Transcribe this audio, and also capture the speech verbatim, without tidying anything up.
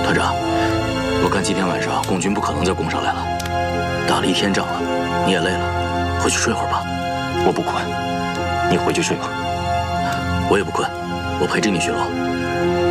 团长，我看今天晚上共军不可能再攻上来了，打了一天仗了，你也累了，回去睡会儿吧。 我不困，你回去睡吧。 我也不困，我陪着你巡逻。